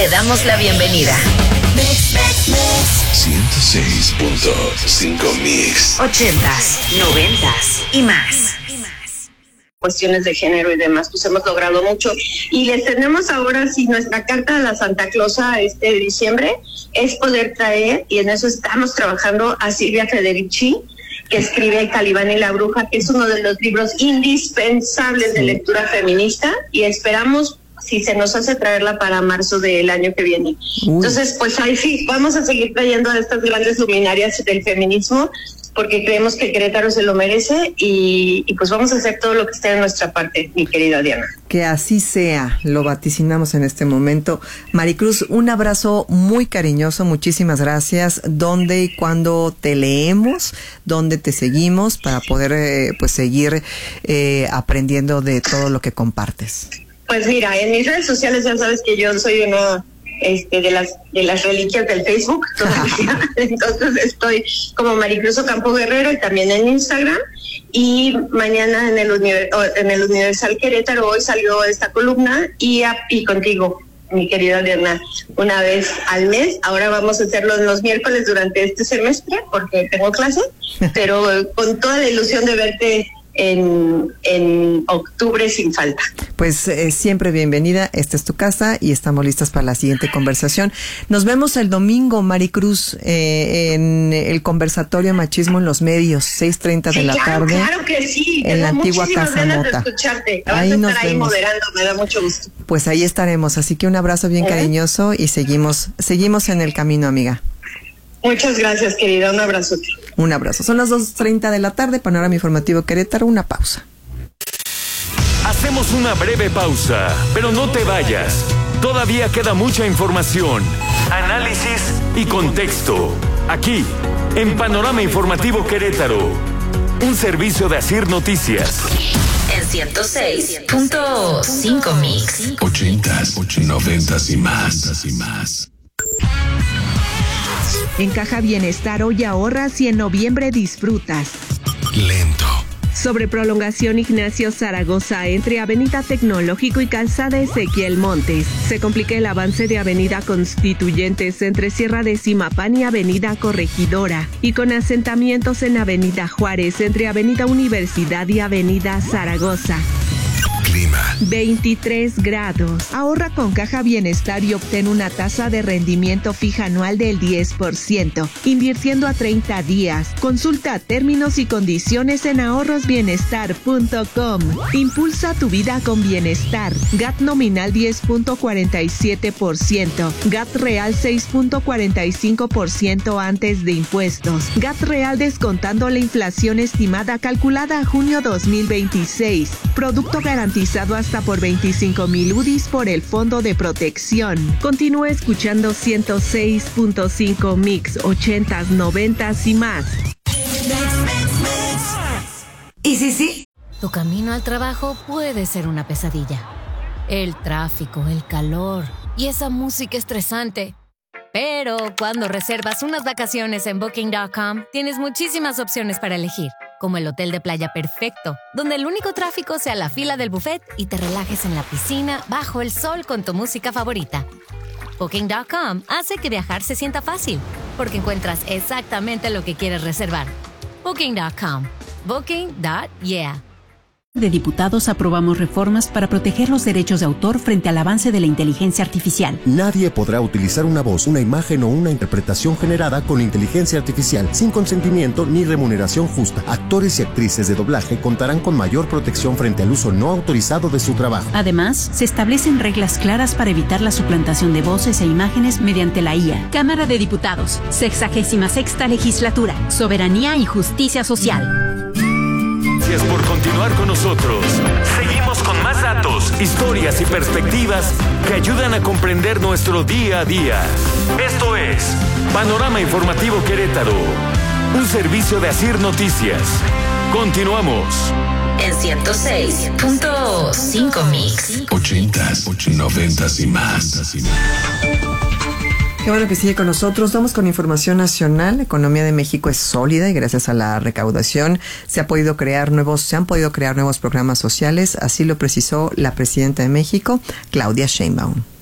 damos la bienvenida. 106.5 Mix. 80s, 90s y más. Cuestiones de género y demás, pues hemos logrado mucho. Y les tenemos ahora, sí, nuestra carta a la Santa Clausa de diciembre es poder traer, y en eso estamos trabajando, a Silvia Federici, que escribe El Calibán y la Bruja, que es uno de los libros indispensables de lectura feminista, y esperamos, si se nos hace, traerla para marzo del año que viene. Entonces, pues ahí sí, vamos a seguir trayendo a estas grandes luminarias del feminismo, porque creemos que Querétaro se lo merece, y pues vamos a hacer todo lo que esté de nuestra parte, mi querida Diana. Que así sea, lo vaticinamos en este momento. Maricruz, un abrazo muy cariñoso, muchísimas gracias. ¿Dónde y cuándo te leemos? ¿Dónde te seguimos para poder pues seguir aprendiendo de todo lo que compartes? Pues mira, en mis redes sociales ya sabes que yo soy una de las reliquias del Facebook todavía. Entonces estoy como Maricruz Ocampo Guerrero, y también en Instagram. Y mañana en el Universal Querétaro hoy salió esta columna, y contigo, mi querida Diana, una vez al mes. Ahora vamos a hacerlo en los miércoles durante este semestre porque tengo clase, pero con toda la ilusión de verte en octubre sin falta. Pues siempre bienvenida, esta es tu casa y estamos listas para la siguiente conversación. Nos vemos el domingo, Maricruz, en el conversatorio Machismo en los Medios, 6:30 de la tarde. Claro que sí, en la antigua Casa Mota. Ahí nos vemos. Moderando, me da mucho gusto. Pues ahí estaremos, así que un abrazo bien cariñoso y seguimos en el camino, amiga. Muchas gracias, querida, un abrazote. Un abrazo. Son las 2:30 de la tarde, Panorama Informativo Querétaro, una pausa. Hacemos una breve pausa, pero no te vayas. Todavía queda mucha información, análisis y contexto. Aquí, en Panorama Informativo Querétaro, un servicio de Asir Noticias. En 106.5 Mix. 80s, 90s y más. En Caja Bienestar hoy ahorras y en noviembre disfrutas. Lento. Sobre prolongación Ignacio Zaragoza entre Avenida Tecnológico y Calzada Ezequiel Montes. Se complica el avance de Avenida Constituyentes entre Sierra de Zimapán y Avenida Corregidora. Y con asentamientos en Avenida Juárez entre Avenida Universidad y Avenida Zaragoza. Clima. 23 grados. Ahorra con Caja Bienestar y obtén una tasa de rendimiento fija anual del 10%, invirtiendo a 30 días. Consulta términos y condiciones en ahorrosbienestar.com. Impulsa tu vida con bienestar. GAT nominal 10.47%. GAT real 6.45% antes de impuestos. GAT real descontando la inflación estimada calculada a junio 2026. Producto garantizado hasta por 25,000 UDIs por el Fondo de Protección. Continúa escuchando 106.5 Mix, 80s, 90s y más. ¿Y sí? Tu camino al trabajo puede ser una pesadilla. El tráfico, el calor y esa música estresante. Pero cuando reservas unas vacaciones en Booking.com, tienes muchísimas opciones para elegir, como el hotel de playa perfecto, donde el único tráfico sea la fila del buffet y te relajes en la piscina bajo el sol con tu música favorita. Booking.com hace que viajar se sienta fácil, porque encuentras exactamente lo que quieres reservar. Booking.com. Booking.yeah. De diputados aprobamos reformas para proteger los derechos de autor frente al avance de la inteligencia artificial. Nadie podrá utilizar una voz, una imagen o una interpretación generada con inteligencia artificial sin consentimiento ni remuneración justa. Actores y actrices de doblaje contarán con mayor protección frente al uso no autorizado de su trabajo. Además, se establecen reglas claras para evitar la suplantación de voces e imágenes mediante la IA. Cámara de Diputados, 66ª Legislatura, Soberanía y Justicia Social. Gracias por continuar con nosotros. Seguimos con más datos, historias y perspectivas que ayudan a comprender nuestro día a día. Esto es Panorama Informativo Querétaro, un servicio de Asir Noticias. Continuamos. En 106.5 Mix. 80s, 90s y más. Qué bueno que sigue con nosotros. Vamos con información nacional. La economía de México es sólida y gracias a la recaudación se han podido crear nuevos programas sociales. Así lo precisó la presidenta de México, Claudia Sheinbaum.